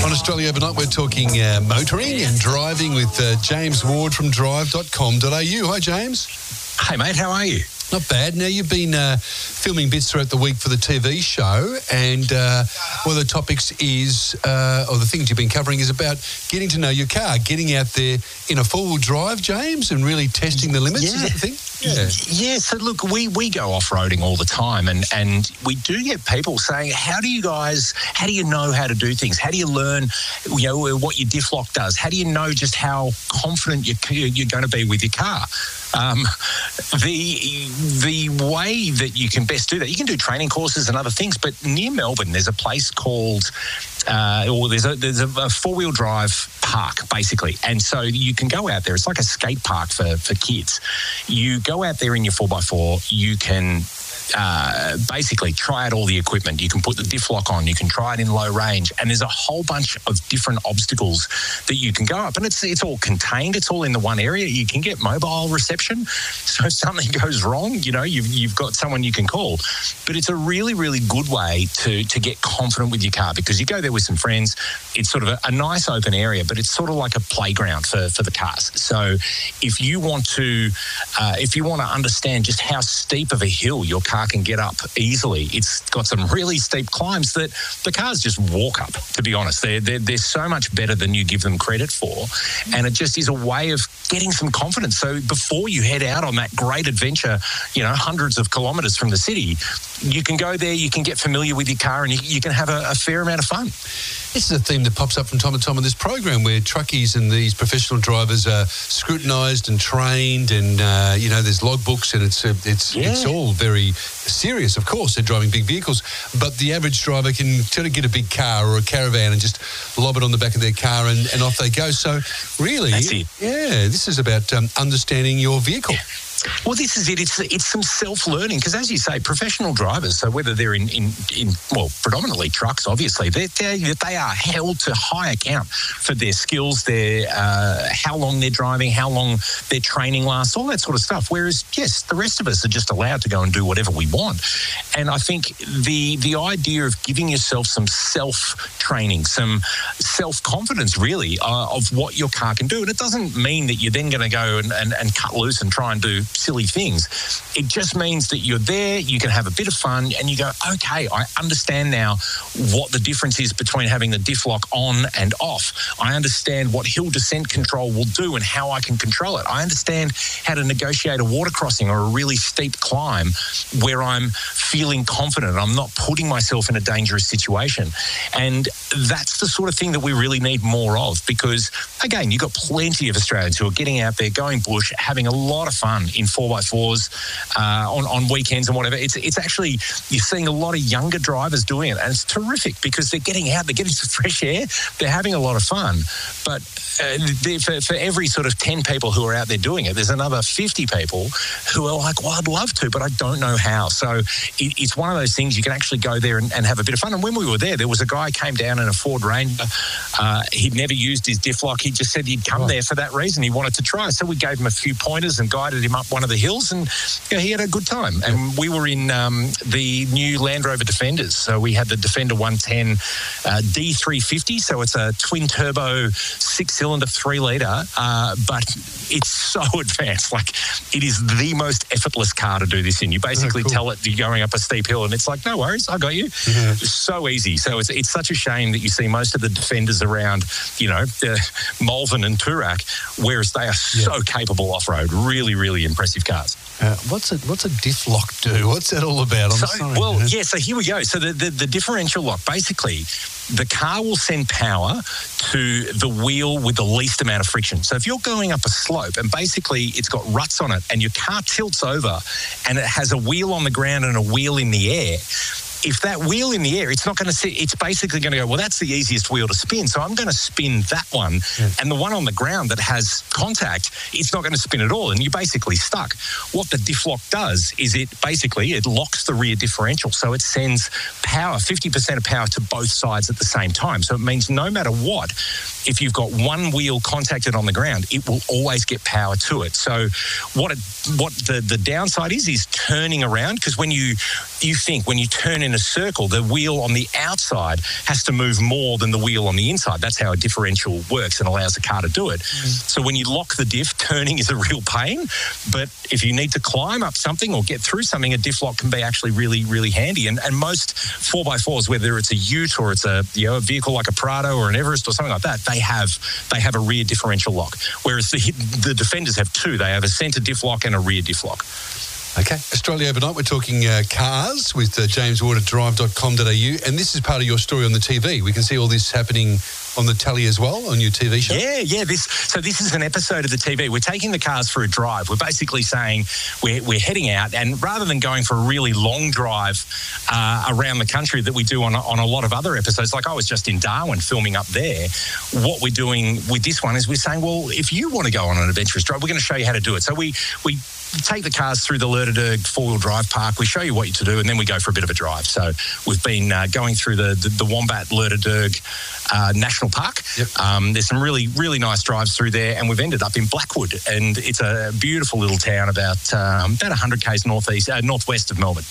On Australia Overnight, we're talking motoring and driving with James Ward from drive.com.au. Hi, James. Hey, mate, how are you? Not bad. Now, you've been filming bits throughout the week for the TV show, and one of the topics is, or the things you've been covering is about getting to know your car, getting out there in a four-wheel drive, James, and really testing the limits. Is that the thing? Yeah, so look, we go off-roading all the time, and we do get people saying, how do you know how to do things? How do you learn, what your diff lock does? How do you know just how confident you're going to be with your car? The way that you can best do that, you can do training courses and other things, but near Melbourne, there's a place called, there's a four-wheel drive park, basically. And so you can go out there. It's like a skate park for kids. You go out there in your 4x4, you can basically try out all the equipment. You can put the diff lock on, you can try it in low range, and there's a whole bunch of different obstacles that you can go up, and it's all contained, it's all in the one area. You can get mobile reception, so if something goes wrong, you've got someone you can call. But it's a really, really good way to get confident with your car, because you go there with some friends. It's sort of a nice open area, but it's sort of like a playground for the cars. So if you want to understand just how steep of a hill your car can get up easily, it's got some really steep climbs that the cars just walk up, to be honest. They're so much better than you give them credit for, and it just is a way of getting some confidence. So before you head out on that great adventure, hundreds of kilometres from the city, you can go there, you can get familiar with your car, and you can have a fair amount of fun. This is a theme that pops up from time to time on this program, where truckies and these professional drivers are scrutinised and trained, and there's logbooks, and it's all very serious. Of course, they're driving big vehicles, but the average driver can sort of get a big car or a caravan and just lob it on the back of their car, and off they go. So really, that's it. Yeah, this is about understanding your vehicle. Well, this is it. It's some self-learning, because, as you say, professional drivers, so whether they're in predominantly trucks, obviously, they are held to high account for their skills, their how long they're driving, how long their training lasts, all that sort of stuff. Whereas, yes, the rest of us are just allowed to go and do whatever we want. And I think the idea of giving yourself some self-training, some self-confidence, really, of what your car can do. And it doesn't mean that you're then going to go and cut loose and try and do silly things. It just means that you're there, you can have a bit of fun, and you go, okay, I understand now what the difference is between having the diff lock on and off. I understand what hill descent control will do and how I can control it. I understand how to negotiate a water crossing or a really steep climb where I'm feeling confident. I'm not putting myself in a dangerous situation. And that's the sort of thing that we really need more of, because, again, you've got plenty of Australians who are getting out there, going bush, having a lot of fun in 4x4s on weekends and whatever. It's actually, you're seeing a lot of younger drivers doing it, and it's terrific, because they're getting out, they're getting some fresh air, they're having a lot of fun. But for every sort of 10 people who are out there doing it, there's another 50 people who are like, well, I'd love to, but I don't know how. So it's one of those things you can actually go there and have a bit of fun. And when we were there was a guy came down in a Ford Ranger. He'd never used his diff lock. He just said he'd come there for that reason. He wanted to try. So we gave him a few pointers and guided him up one of the hills, and he had a good time. And we were in the new Land Rover Defenders. So we had the Defender 110 D350. So it's a twin turbo 6-cylinder 3-litre, but it's so advanced. Like, it is the most effortless car to do this in. You basically tell it you're going up a steep hill, and it's like, no worries, I got you. It's so easy. So it's such a shame that you see most of the Defenders around, Malvern and Toorak, whereas they are so capable off-road. Really, really impressive cars. What's a diff lock do? What's that all about? So here we go. So the differential lock, basically, the car will send power to the wheel with the least amount of friction. So if you're going up a slope and basically it's got ruts on it and your car tilts over and it has a wheel on the ground and a wheel in the air, if that wheel in the air, it's not going to sit, it's basically going to go, well, that's the easiest wheel to spin, so I'm going to spin that one. Yeah. And the one on the ground that has contact, it's not going to spin at all, and you're basically stuck. What the diff lock does is it locks the rear differential, so it sends power, 50% of power to both sides at the same time. So it means no matter what, if you've got one wheel contacted on the ground, it will always get power to it. So what the downside is turning around, because when you think when you turn in a circle, the wheel on the outside has to move more than the wheel on the inside. That's how a differential works and allows the car to do it. So when you lock the diff, turning is a real pain. But if you need to climb up something or get through something, a diff lock can be actually really, really handy. And most 4x4s, whether it's a Ute or it's a vehicle like a Prado or an Everest or something like that, they have a rear differential lock. Whereas the Defenders have two. They have a centre diff lock and a rear diff lock. Okay. Australia Overnight, we're talking cars with James Ward at drive.com.au, and this is part of your story on the TV. We can see all this happening on the telly as well, on your TV show? Yeah. This is an episode of the TV. We're taking the cars for a drive. We're basically saying we're heading out, and rather than going for a really long drive around the country that we do on a lot of other episodes, like I was just in Darwin filming up there, what we're doing with this one is we're saying, well, if you want to go on an adventurous drive, we're going to show you how to do it. So we take the cars through the Lerderderg four-wheel drive park. We show you what to do, and then we go for a bit of a drive. So we've been going through the Wombat Lerderderg National Park. Yep. There's some really, really nice drives through there, and we've ended up in Blackwood, and it's a beautiful little town about 100 k's northwest of Melbourne.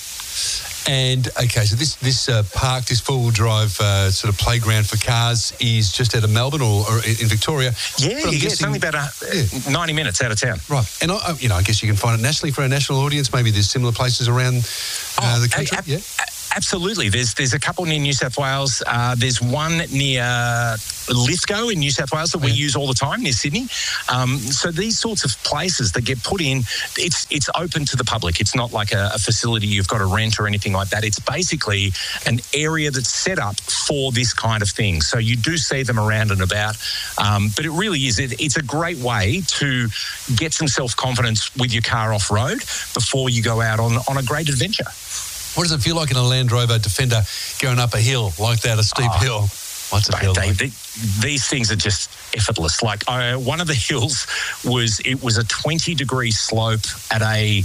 And, okay, so this park, this four-wheel drive sort of playground for cars is just out of Melbourne or in Victoria. Yeah, it's only about 90 minutes out of town. Right. And, I guess you can find it nationally for our national audience. Maybe there's similar places around the country. Absolutely. There's a couple near New South Wales. There's one near Lithgow in New South Wales that we use all the time, near Sydney. So these sorts of places that get put in, it's open to the public. It's not like a facility you've got to rent or anything like that. It's basically an area that's set up for this kind of thing. So you do see them around and about. But it really is. It's a great way to get some self-confidence with your car off-road before you go out on a great adventure. What does it feel like in a Land Rover Defender going up a hill like that, a steep hill? What's it feel like? These things are just effortless. Like one of the hills was a 20-degree slope at a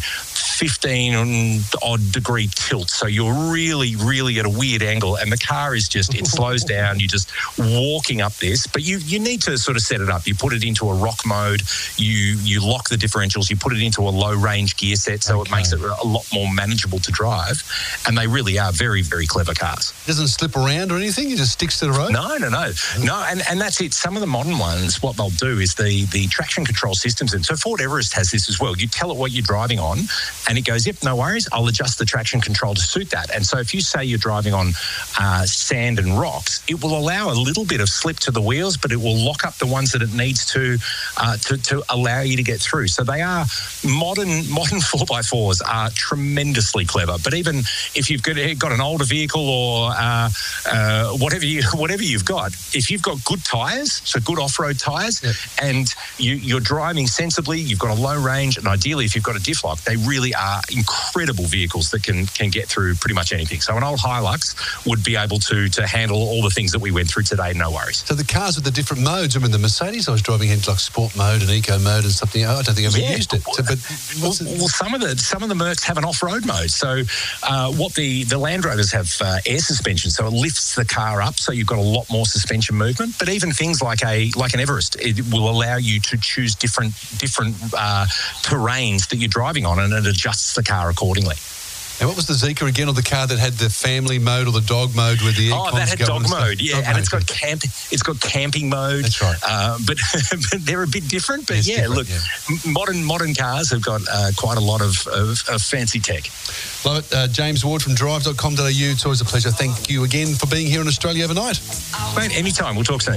15-odd degree tilt. So you're really, really at a weird angle, and the car is just, it slows down. You're just walking up this, but you need to sort of set it up. You put it into a rock mode. You lock the differentials. You put it into a low-range gear set, so it makes it a lot more manageable to drive. And they really are very, very clever cars. It doesn't slip around or anything? It just sticks to the road? No. And that's it. Some of the modern ones, what they'll do is the traction control systems. And so Ford Everest has this as well. You tell it what you're driving on, and it goes, yep, no worries, I'll adjust the traction control to suit that. And so if you say you're driving on sand and rocks, it will allow a little bit of slip to the wheels, but it will lock up the ones that it needs to allow you to get through. So they are modern 4x4s are tremendously clever. But even if you've got an older vehicle or whatever you've got, if you've got good tyres, so good off-road tyres, and you're driving sensibly, you've got a low range, and ideally if you've got a diff lock, they really are incredible vehicles that can get through pretty much anything. So an old Hilux would be able to handle all the things that we went through today, no worries. So the cars with the different modes, I mean, the Mercedes I was driving had like sport mode and eco mode and something. I don't think I've ever used it. So, some of the Mercs have an off-road mode. So what the Land Rovers have air suspension, so it lifts the car up, so you've got a lot more suspension movement. But even things like an Everest, it will allow you to choose different terrains that you're driving on, and it adjusts the car accordingly. And what was the Zeekr again, or the car that had the family mode or the dog mode with the that had dog mode, and it's got camping mode. That's right. But they're a bit different. But modern cars have got quite a lot of fancy tech. Love it. James Ward from drive.com.au. It's always a pleasure. Thank you again for being here on Australia Overnight. Mate, anytime. We'll talk soon.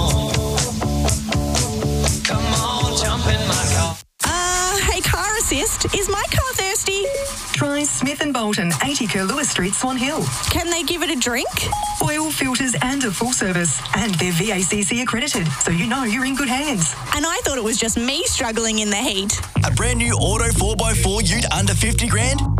Come on, jump in my car. Hey, Car Assist, is my car thirsty? Try Smith & Bolton, 80 Curlewis Street, Swan Hill. Can they give it a drink? Oil, filters and a full service. And they're VACC accredited, so you know you're in good hands. And I thought it was just me struggling in the heat. A brand new auto 4x4 ute under 50 grand? You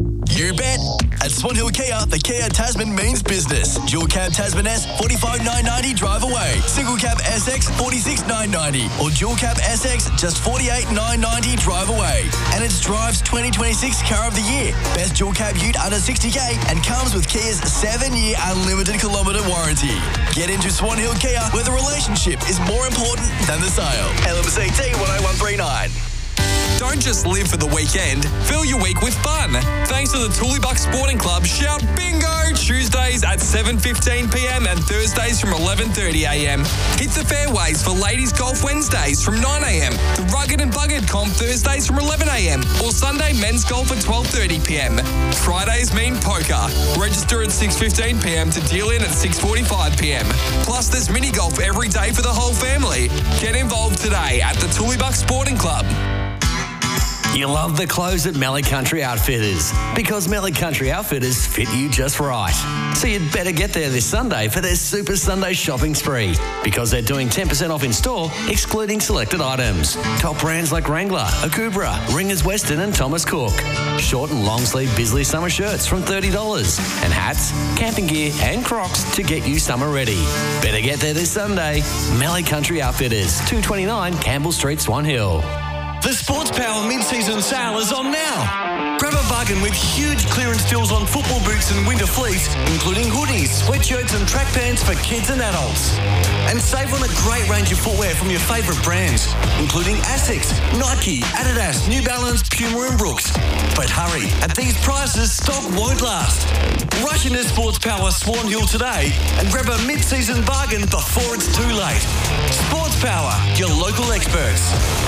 You bet. At Swan Hill Kia, the Kia Tasman means business. Dual cab Tasman S, 45,990 drive away. Single cab SX, 46,990. Or dual cab SX, just 48,990 drive away. And it's Drive's 2026 Car of the Year. Best dual cab ute under 60k and comes with Kia's 7-year unlimited kilometre warranty. Get into Swan Hill Kia, where the relationship is more important than the sale. LMCT 10139. Don't just live for the weekend, fill your week with fun. Thanks to the Tooleybuck Sporting Club, shout bingo Tuesdays at 7:15pm and Thursdays from 11:30am. Hit the fairways for Ladies Golf Wednesdays from 9am. The Rugged and Buggered Comp Thursdays from 11am. Or Sunday Men's Golf at 12:30pm. Fridays mean poker. Register at 6:15pm to deal in at 6:45pm. Plus there's mini golf every day for the whole family. Get involved today at the Tooleybuck Sporting Club. You love the clothes at Mallee Country Outfitters because Mallee Country Outfitters fit you just right. So you'd better get there this Sunday for their Super Sunday shopping spree because they're doing 10% off in store, excluding selected items. Top brands like Wrangler, Akubra, Ringers Western and Thomas Cook. Short and long sleeve Bisley summer shirts from $30 and hats, camping gear and Crocs to get you summer ready. Better get there this Sunday. Mallee Country Outfitters, 229 Campbell Street, Swan Hill. The Sports Power mid-season sale is on now. Grab a bargain with huge clearance deals on football boots and winter fleece, including hoodies, sweatshirts and track pants for kids and adults. And save on a great range of footwear from your favourite brands, including Asics, Nike, Adidas, New Balance, Puma and Brooks. But hurry, at these prices, stock won't last. Rush into Sports Power Swan Hill today and grab a mid-season bargain before it's too late. Sports Power, your local experts.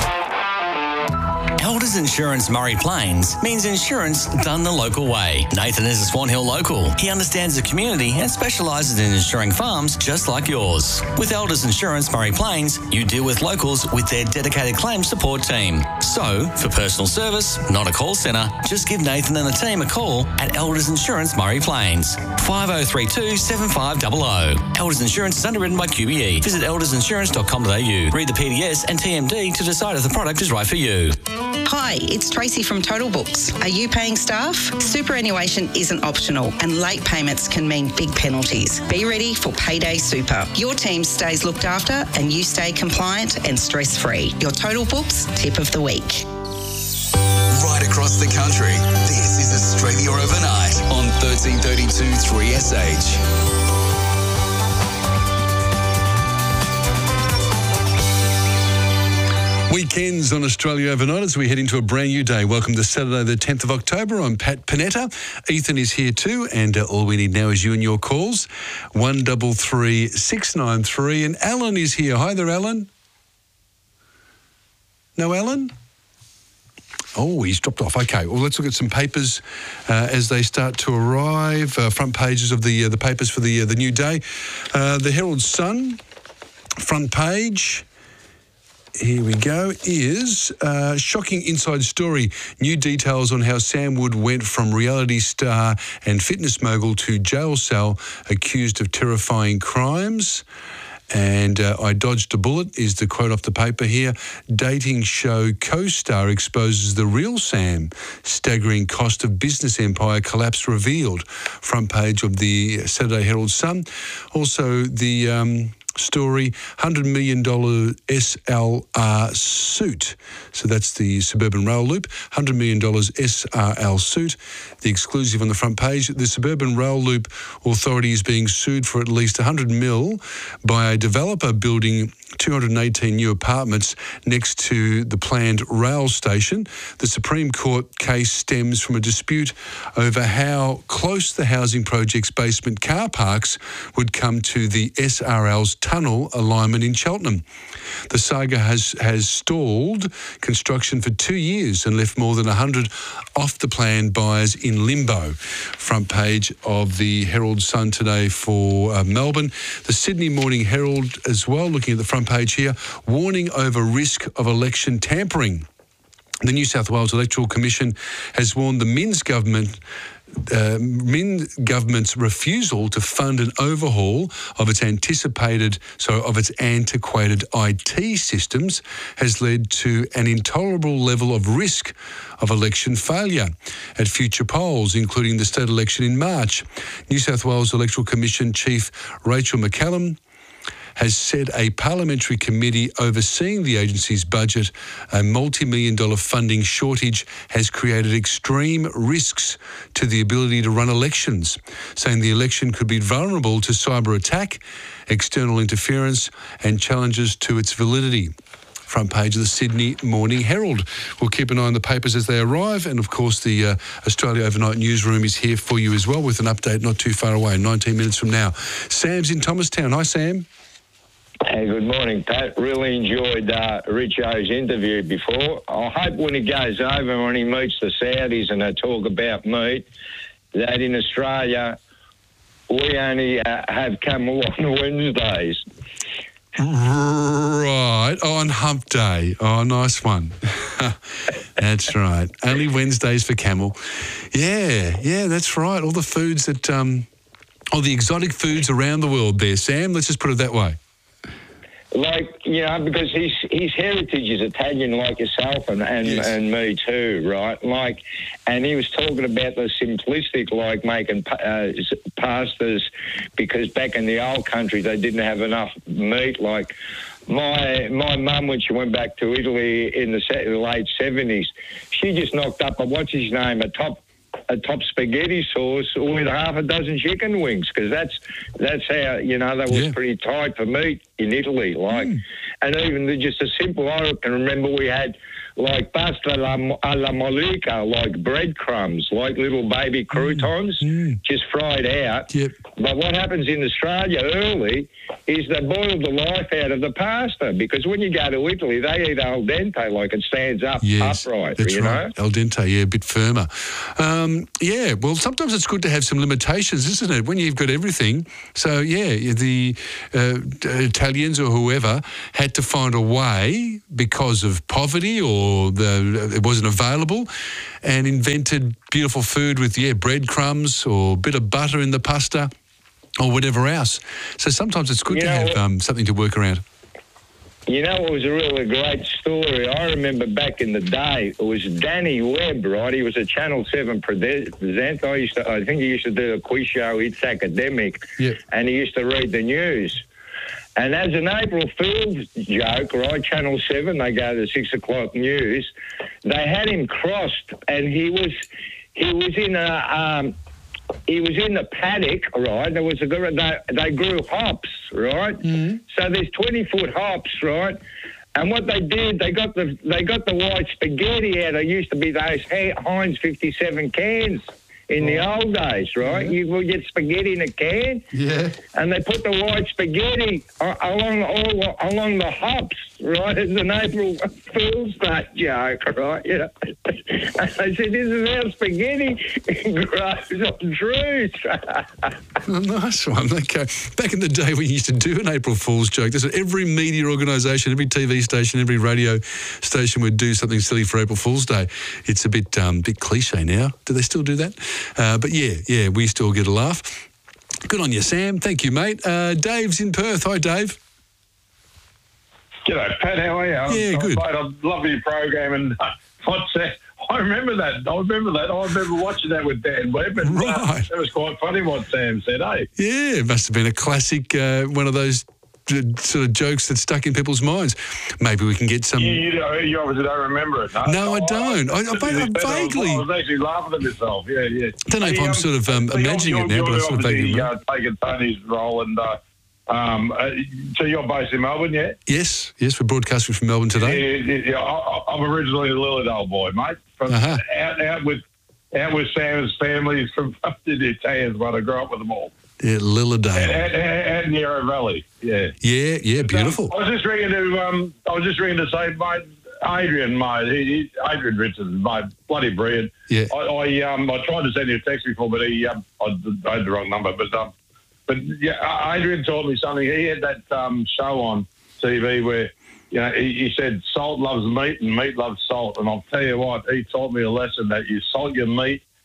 Elders Insurance Murray Plains means insurance done the local way. Nathan is a Swan Hill local. He understands the community and specialises in insuring farms just like yours. With Elders Insurance Murray Plains, you deal with locals with their dedicated claims support team. So, for personal service, not a call centre, just give Nathan and the team a call at Elders Insurance Murray Plains. 5032 7500. Elders Insurance is underwritten by QBE. Visit eldersinsurance.com.au. Read the PDS and TMD to decide if the product is right for you. Hi, it's Tracy from Total Books. Are you paying staff? Superannuation isn't optional and late payments can mean big penalties. Be ready for Payday Super. Your team stays looked after and you stay compliant and stress-free. Your Total Books tip of the week. Right across the country, this is Australia Overnight on 1332 3SH. Weekends on Australia Overnight as we head into a brand new day. Welcome to Saturday the 10th of October. I'm Pat Panetta. Ethan is here too, and all we need now is you and your calls. 133 693. And Alan is here. Hi there, Alan. No, Alan? Oh, he's dropped off. Okay, well, let's look at some papers as they start to arrive. Front pages of the papers for the new day. The Herald Sun, front page. Here we go, is shocking inside story. New details on how Sam Wood went from reality star and fitness mogul to jail cell accused of terrifying crimes. And I dodged a bullet is the quote off the paper here. Dating show co-star exposes the real Sam. Staggering cost of business empire collapse revealed. Front page of the Saturday Herald Sun. Also the story, $100 million SLR suit. So that's the Suburban Rail Loop, $100 million SRL suit. The exclusive on the front page, the Suburban Rail Loop Authority is being sued for at least $100 million by a developer building 218 new apartments next to the planned rail station. The Supreme Court case stems from a dispute over how close the housing project's basement car parks would come to the SRL's tunnel alignment in Cheltenham. The saga has stalled construction for 2 years and left more than 100 off-the-plan buyers in limbo. Front page of the Herald Sun today for Melbourne. The Sydney Morning Herald as well, looking at the front page here, warning over risk of election tampering. The New South Wales Electoral Commission has warned the Minns government Min government's refusal to fund an overhaul of its antiquated IT systems has led to an intolerable level of risk of election failure at future polls, including the state election in March. New South Wales Electoral Commission Chief Rachel McCallum has said a parliamentary committee overseeing the agency's budget, a multi-million-dollar funding shortage, has created extreme risks to the ability to run elections, saying the election could be vulnerable to cyber attack, external interference and challenges to its validity. Front page of the Sydney Morning Herald. We'll keep an eye on the papers as they arrive, and of course the Australia Overnight newsroom is here for you as well with an update not too far away, 19 minutes from now. Sam's in Thomastown. Hi, Sam. Hey, good morning, Pat. Really enjoyed Richo's interview before. I hope when he goes over and when he meets the Saudis and they talk about meat, that in Australia we only have camel on Wednesdays. Right, on Hump Day. Oh, nice one. That's right. Only Wednesdays for camel. Yeah, that's right. All the foods that, all the exotic foods around the world there, Sam. Let's just put it that way. Like, you know, because his heritage is Italian like yourself and me too, right? Like, and he was talking about the simplistic, like making pastas, because back in the old country they didn't have enough meat. Like my mum, when she went back to Italy in the late 70s, she just knocked up a top spaghetti sauce with half a dozen chicken wings, because that's how, you know, that was pretty tight for meat in Italy. Like, and even just a simple, I can remember we had like pasta alla molucca, like breadcrumbs, like little baby croutons, just fried out. Yep. But what happens in Australia early is they boil the life out of the pasta, because when you go to Italy, they eat al dente, like it stands up upright. That's right. Know? Al dente, a bit firmer. Well, sometimes it's good to have some limitations, isn't it, when you've got everything. So, the Italians or whoever had to find a way, because of poverty or it wasn't available, and invented beautiful food with, breadcrumbs or a bit of butter in the pasta or whatever else. So sometimes it's good to have something to work around. You know, it was a really great story. I remember back in the day, it was Danny Webb, right? He was a Channel 7 presenter. I think he used to do a quiz show, It's Academic, and he used to read the news. And as an April Fool's joke, right, Channel 7, they go to the 6 o'clock news, they had him crossed, and he was in the paddock, right? They grew hops, right? Mm-hmm. So there's 20-foot hops, right? And what they did, they got the white spaghetti out. There used to be those Heinz 57 cans in the old days, right? You would get spaghetti in a can, and they put the white spaghetti along the hops, right? As an April Fool's Day joke, right? You know, and they said, "This is how spaghetti grows on trees." Oh, nice one. Okay. Back in the day, we used to do an April Fool's joke. That's what every media organisation, every TV station, every radio station would do something silly for April Fool's Day. It's a bit cliche now. Do they still do that? But we still get a laugh. Good on you, Sam. Thank you, mate. Dave's in Perth. Hi, Dave. G'day, Pat. How are you? Yeah, good. Mate, I love your program, and I remember that. I remember watching that with Dan Webb, and that was quite funny what Sam said, eh? Yeah, it must have been a classic, one of those sort of jokes that stuck in people's minds. Maybe we can get some... You obviously don't remember it, no? No, I don't. I vaguely... I was actually laughing at myself, yeah. I don't know if I'm sort of imagining it now, but I sort of vaguely remember. Taking Tony's role, and so you're based in Melbourne, yeah? Yes, we're broadcasting from Melbourne today. Yeah, I'm originally a Lilydale boy, mate. From out with Sam's family from the Italians, but I grew up with them all. Yeah, Lilydale. And Yarra Valley, yeah. Yeah, beautiful. I was just ringing to say, mate, Adrian Richardson, mate, bloody brilliant. Yeah. I tried to send you a text before, but I had the wrong number. But Adrian told me something. He had that show on TV where, you know, he said salt loves meat and meat loves salt. And I'll tell you what, he taught me a lesson that you salt your meat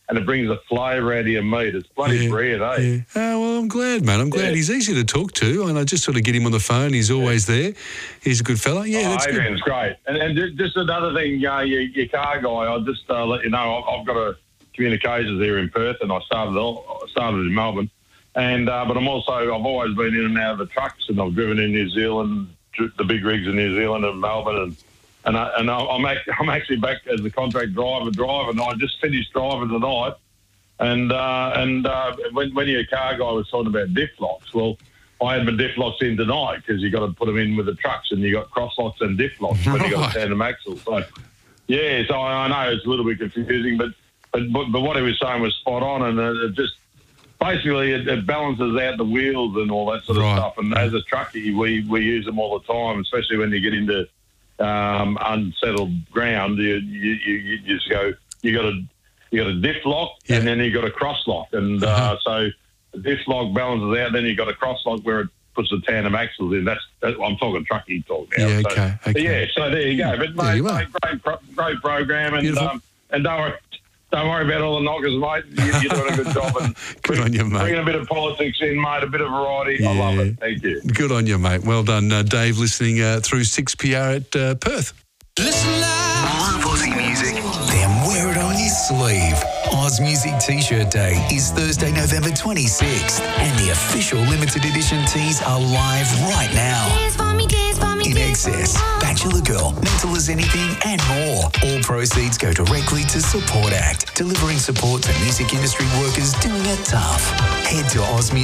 and it brings the flavour out of your meat. It's bloody brilliant, eh? Yeah. Oh, well, I'm glad, mate. I'm glad. He's easy to talk to, and I just sort of get him on the phone. He's always there. He's a good fella. Yeah, that's Adrian's good. great. And just another thing, your car guy, I'll just let you know, I've got a communications here in Perth, and I started in Melbourne. And but I've always been in and out of the trucks, and I've driven in New Zealand, the big rigs in New Zealand and Melbourne, and I'm actually back as a contract driver, and I just finished driving tonight. And when your car guy was talking about diff locks, well, I had my diff locks in tonight because you got to put them in with the trucks, and you got cross locks and diff locks when you got a tandem axle. So yeah, so I know it's a little bit confusing, but what he was saying was spot on, and it just basically it balances out the wheels and all that sort of stuff. And as a truckie, we use them all the time, especially when you get into unsettled ground. You just go. You got a diff lock, and then you got a cross lock, and so the diff lock balances out. Then you got a cross lock where it puts the tandem axles in. That's I'm talking truckie talk now. Yeah, so, okay. Yeah, so there you go. But mate, great program, and don't worry about all the knockers, mate. You're doing a good job. And good on you, mate. Bringing a bit of politics in, mate, a bit of variety. I love it. Thank you. Good on you, mate. Well done, Dave, listening through 6PR at Perth. Listen live. Love Aussie music, then wear it on your sleeve. Oz Music T-shirt Day is Thursday, November 26th, and the official limited edition tees are live right now. Dance for me, In Excess, Bachelor Girl, Mental as Anything, and more. All proceeds go directly to Support Act, delivering support to music industry workers doing it tough. Head to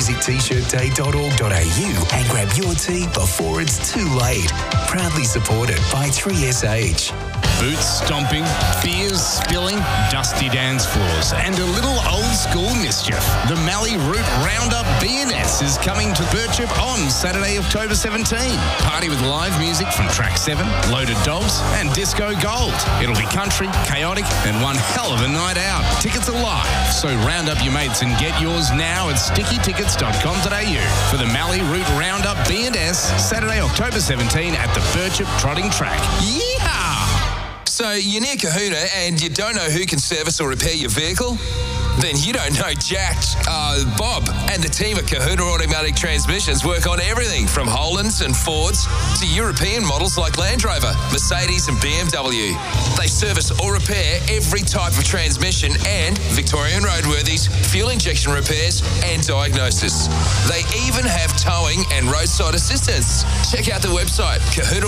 ozmusictshirtday.org.au and grab your tee before it's too late. Proudly supported by 3SH. Boots stomping, beers spilling, dusty dance floors, and a little old school mischief. The Mallee Route Roundup B&S is coming to Birchip on Saturday, October 17. Party with live music from Track 7, Loaded Dogs, and Disco Gold. It'll be country, chaotic, and one hell of a night out. Tickets are live, so round up your mates and get yours now at stickytickets.com.au for the Mallee Route Roundup B&S, Saturday, October 17 at the Birchip Trotting Track. Yeehaw! So you're near Kahuna and you don't know who can service or repair your vehicle? Then you don't know Jack. Bob and the team at Kahuna Automatic Transmissions work on everything from Hollands and Fords to European models like Land Rover, Mercedes and BMW. They service or repair every type of transmission and Victorian roadworthies, fuel injection repairs and diagnosis. They even have towing and roadside assistance. Check out the website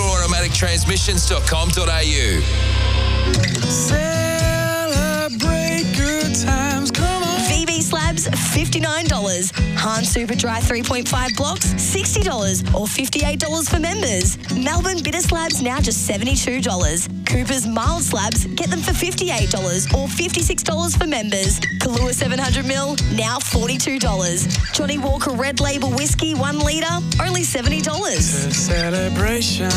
kahunaautomatictransmissions.com.au. Celebrate good times, come on. VB Slabs, $59. Han Super Dry 3.5 blocks, $60 or $58 for members. Melbourne Bitter Slabs now just $72. Cooper's Mild Slabs, get them for $58 or $56 for members. Kahlua 700ml, now $42. Johnny Walker Red Label Whiskey, 1 litre, only $70. Celebration.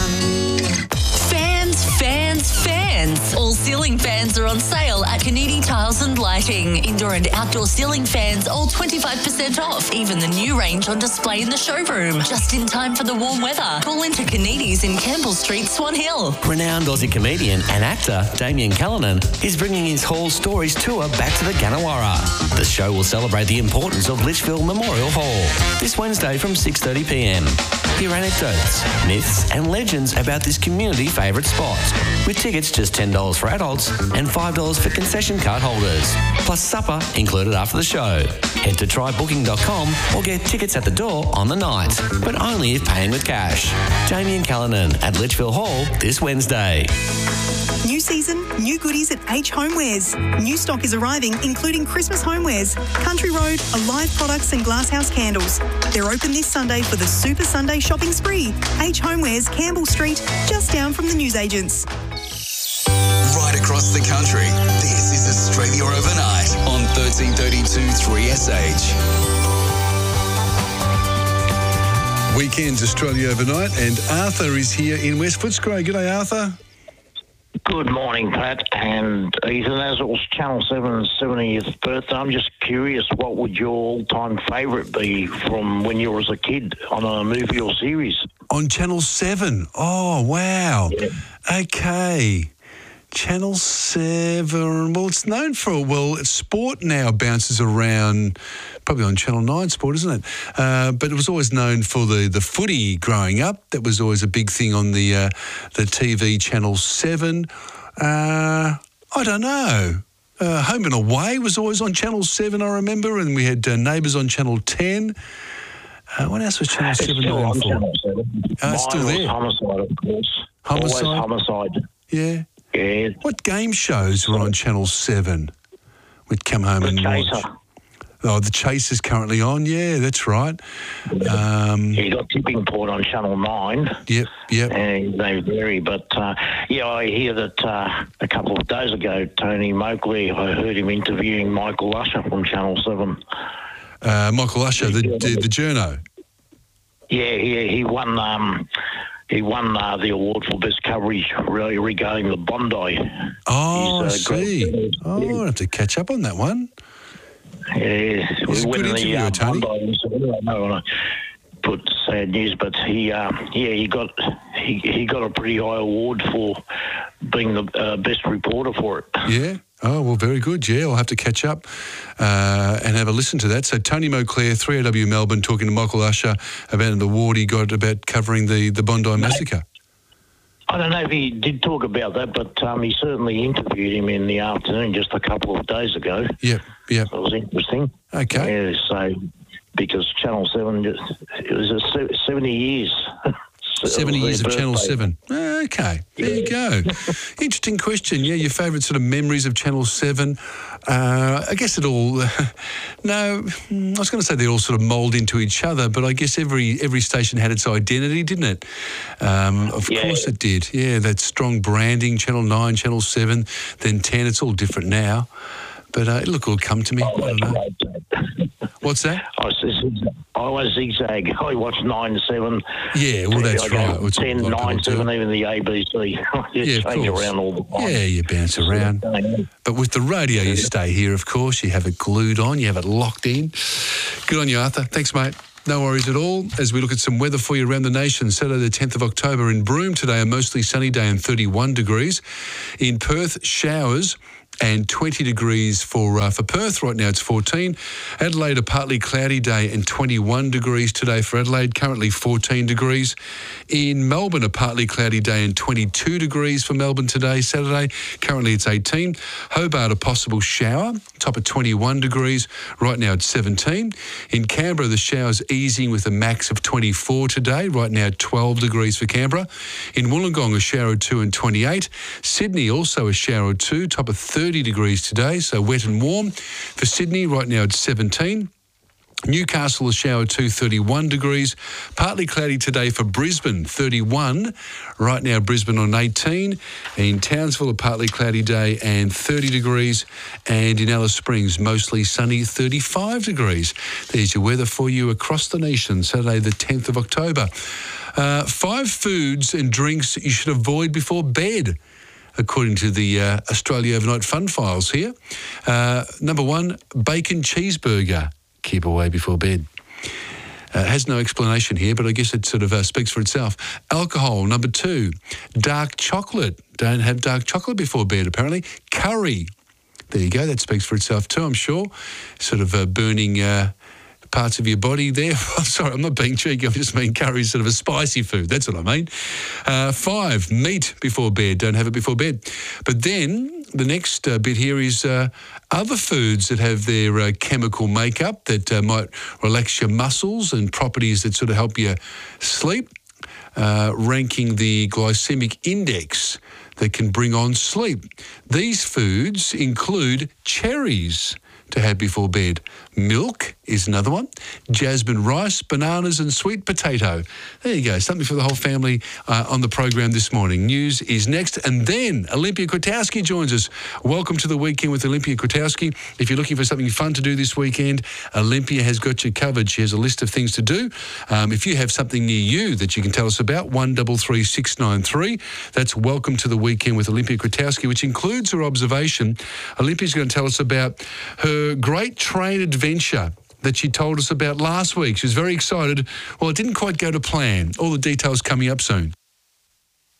Fans. All ceiling fans are on sale at Canidi Tiles and Lighting. Indoor and outdoor ceiling fans, all 25% off. Even the new range on display in the showroom. Just in time for the warm weather. Call into Canidi's in Campbell Street, Swan Hill. Renowned Aussie comedian and actor Damien Callanan is bringing his Hall Stories tour back to the Ganawara. The show will celebrate the importance of Litchfield Memorial Hall this Wednesday from 6:30pm. Hear anecdotes, myths and legends about this community favourite spot, with tickets just $10 for adults and $5 for concession card holders, plus supper included after the show. Head to trybooking.com or get tickets at the door on the night, but only if paying with cash. Damien Callanan at Litchfield Hall this Wednesday. New season, new goodies at H Homewares. New stock is arriving, including Christmas homewares, Country Road, Alive Products and Glasshouse Candles. They're open this Sunday for the Super Sunday shopping spree. H Homewares, Campbell Street, just down from the newsagents. Right across the country, this is Australia Overnight on 1332 3SH. Weekends Australia Overnight, and Arthur is here in West Footscray. G'day, Arthur. Good morning, Pat and Ethan. As it was Channel 7's 70th birthday, I'm just curious, what would your all-time favourite be from when you were a kid on a movie or series? On Channel 7? Oh, wow. Yeah. Okay. Channel 7, well, it's known for, sport now bounces around, probably on Channel 9 Sport, isn't it? But it was always known for the footy growing up. That was always a big thing on the TV, Channel 7. I don't know. Home and Away was always on Channel 7, I remember, and we had Neighbours on Channel 10. What else was Channel 7 known for? Channel 7. It's still there. Homicide, of course. Homicide? Always Homicide. Yeah. Yeah. What game shows were on Channel 7? We'd come home and watch. Oh, The Chase is currently on. Yeah, that's right. You got Tipping Point on Channel 9. Yep. And they vary. But, I hear that a couple of days ago, Tony Moakley, I heard him interviewing Michael Usher from Channel 7. Michael Usher, the journo. Yeah, he won... He won the award for best coverage regarding the Bondi. Oh, I see. I'll have to catch up on that one. Yeah, He's a good interviewer, Tony. Bondi, I don't want to put sad news, but he got a pretty high award for being the best reporter for it. Yeah. Oh, well, very good. Yeah, I'll have to catch up and have a listen to that. So Tony Moakley, 3AW Melbourne, talking to Michael Usher about the award he got about covering the Bondi Massacre. I don't know if he did talk about that, but he certainly interviewed him in the afternoon just a couple of days ago. Yep. So it was interesting. Okay. Yeah, so because Channel 7, it was 70 years. 70 years of Channel 7. Okay, there you go. Interesting question. Yeah, your favourite sort of memories of Channel 7. I guess it all... no, I was going to say they all sort of mould into each other, but I guess every station had its identity, didn't it? Of course it did. Yeah, that strong branding, Channel 9, Channel 7, then 10. It's all different now. But it'll come to me. I don't know. What's that? I was zigzag. I watched 9-7. Yeah, well, that's right. 10, 9-7, even the ABC. You change around all the time. Yeah, you bounce around. But with the radio, you stay here, of course. You have it glued on. You have it locked in. Good on you, Arthur. Thanks, mate. No worries at all. As we look at some weather for you around the nation, Saturday the 10th of October in Broome today, a mostly sunny day and 31 degrees. In Perth, showers and 20 degrees for Perth. Right now it's 14. Adelaide, a partly cloudy day and 21 degrees today for Adelaide. Currently 14 degrees. In Melbourne, a partly cloudy day and 22 degrees for Melbourne today, Saturday. Currently it's 18. Hobart, a possible shower. Top of 21 degrees. Right now it's 17. In Canberra, the showers easing with a max of 24 today. Right now 12 degrees for Canberra. In Wollongong, a shower or 2 and 28. Sydney, also a shower or 2. Top of 30 degrees today, so wet and warm. For Sydney, right now it's 17. Newcastle, a shower 2, 31 degrees. Partly cloudy today for Brisbane, 31. Right now, Brisbane on 18. In Townsville, a partly cloudy day and 30 degrees. And in Alice Springs, mostly sunny, 35 degrees. There's your weather for you across the nation, Saturday the 10th of October. 5 foods and drinks you should avoid before bed, according to the Australia Overnight Fun Files here. Number 1, bacon cheeseburger. Keep away before bed. Has no explanation here, but I guess it sort of speaks for itself. Alcohol. Number 2, dark chocolate. Don't have dark chocolate before bed, apparently. Curry. There you go. That speaks for itself too, I'm sure. Sort of burning... parts of your body there. Sorry, I'm not being cheeky. I just mean curry is sort of a spicy food. That's what I mean. 5, meat before bed. Don't have it before bed. But then the next bit here is other foods that have their chemical makeup that might relax your muscles and properties that sort of help you sleep. Ranking the glycemic index that can bring on sleep. These foods include cherries to have before bed. Milk is another one. Jasmine rice, bananas and sweet potato. There you go. Something for the whole family on the program this morning. News is next. And then Olympia Kwiatkowski joins us. Welcome to the weekend with Olympia Kwiatkowski. If you're looking for something fun to do this weekend, Olympia has got you covered. She has a list of things to do. If you have something near you that you can tell us about, 133 693. That's Welcome to the Weekend with Olympia Kwiatkowski, which includes her observation. Olympia's going to tell us about her great train adventure that she told us about last week. She was very excited. Well, it didn't quite go to plan. All the details coming up soon.